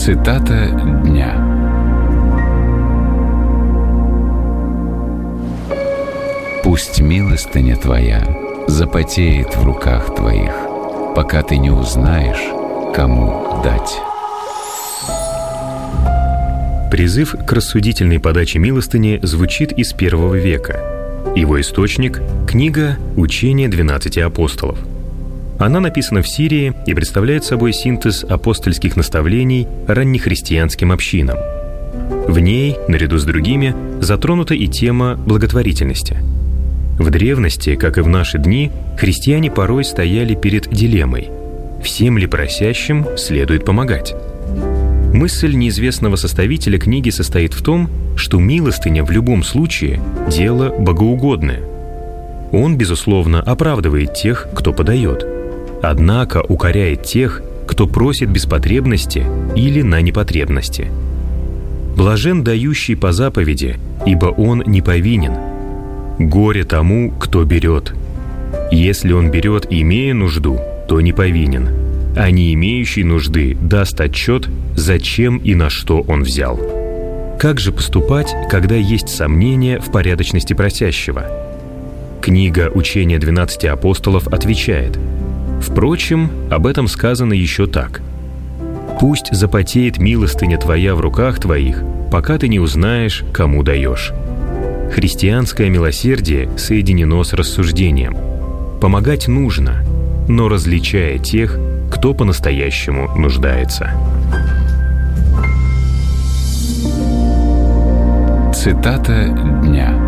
Цитата дня. Пусть милостыня твоя запотеет в руках твоих, пока ты не узнаешь, кому дать. Призыв к рассудительной подаче милостыни звучит из I века. Его источник – книга «Учение 12 апостолов». Она написана в Сирии и представляет собой синтез апостольских наставлений раннехристианским общинам. В ней, наряду с другими, затронута и тема благотворительности. В древности, как и в наши дни, христиане порой стояли перед дилеммой: всем ли просящим следует помогать? Мысль неизвестного составителя книги состоит в том, что милостыня в любом случае – дело богоугодное. Он, безусловно, оправдывает тех, кто подает, однако укоряет тех, кто просит без потребности или на непотребности. Блажен дающий по заповеди, ибо он не повинен. Горе тому, кто берет. Если он берет, имея нужду, то не повинен, а не имеющий нужды даст отчет, зачем и на что он взял. Как же поступать, когда есть сомнения в порядочности просящего? Книга «Учение 12 апостолов» отвечает: впрочем, об этом сказано еще так: «Пусть запотеет милостыня твоя в руках твоих, пока ты не узнаешь, кому даешь». Христианское милосердие соединено с рассуждением. Помогать нужно, но различая тех, кто по-настоящему нуждается. Цитата дня.